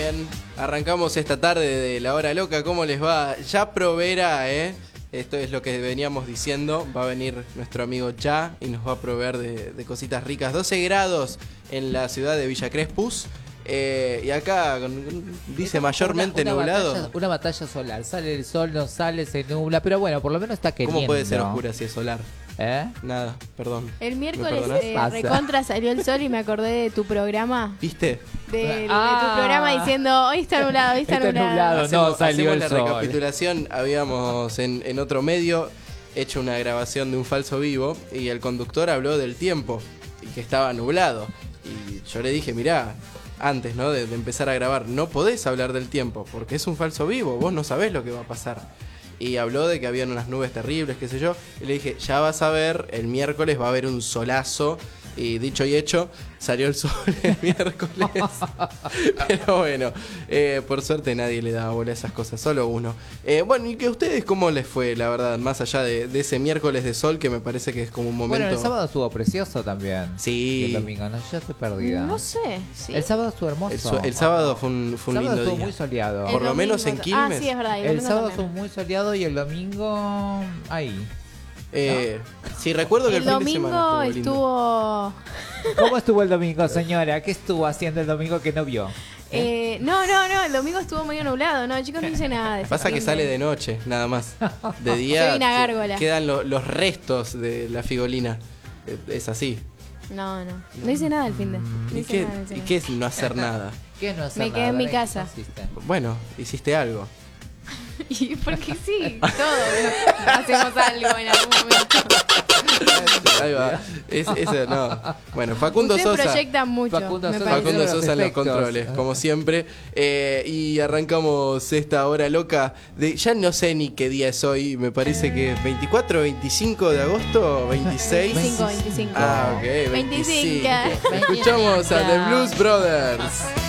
Bien, arrancamos esta tarde de La Hora Loca. ¿Cómo les va? Ya proveerá, Esto es lo que veníamos diciendo. Va a venir nuestro amigo Ya y nos va a proveer de cositas ricas. 12 grados en la ciudad de Villa Crespus. Y acá dice mayormente nublado. Una batalla solar. Sale el sol, no sale, se nubla. Pero bueno, por lo menos está queriendo. ¿Cómo puede ser oscura si es solar? Nada, perdón. El miércoles recontra salió el sol y me acordé de tu programa. ¿Viste? De tu programa diciendo, hoy está nublado, hoy está nublado. No, salió el la sol. Recapitulación, habíamos en otro medio hecho una grabación de un falso vivo y el conductor habló del tiempo y que estaba nublado. Y yo le dije, mirá, antes de empezar a grabar, no podés hablar del tiempo porque es un falso vivo, vos no sabés lo que va a pasar. Y habló de que habían unas nubes terribles, qué sé yo. Y le dije, ya vas a ver, el miércoles va a haber un solazo. Y dicho y hecho, salió el sol el miércoles. Pero bueno, por suerte nadie le daba bola a esas cosas, solo uno. Bueno, ¿y que a ustedes cómo les fue, la verdad? Más allá de ese miércoles de sol, que me parece que es como un momento... Bueno, el sábado estuvo precioso también. Sí. Y el domingo, no, yo estoy perdida. No sé, sí. El sábado estuvo hermoso. El sábado fue un lindo día. Estuvo muy soleado. Por lo menos en Quilmes. Ah, sí, es verdad. El sábado estuvo muy soleado y el domingo... ahí. Sí, recuerdo que el fin de semana domingo estuvo... ¿Cómo estuvo el domingo, señora? ¿Qué estuvo haciendo el domingo que no vio? No, el domingo estuvo medio nublado. No, chicos, no hice nada de Pasa que sale de noche, nada más. De día soy una gárgola. Quedan los restos de la figolina. Es así. No hice nada el fin de. ¿Y qué es no hacer nada? ¿Qué es no hacer Me nada? quedé en mi casa. Bueno, hiciste algo. Y porque sí, todos hacemos algo en algún momento. Ahí va. Eso no. Bueno, Facundo Ustedes Sosa. proyectan mucho. Facundo Sosa en los controles, como siempre. Y arrancamos esta hora loca. Ya no sé ni qué día es hoy. Me parece que es 24, 25 de agosto, 26. 25. Ah, ok, 25. Escuchamos a The Blues Brothers.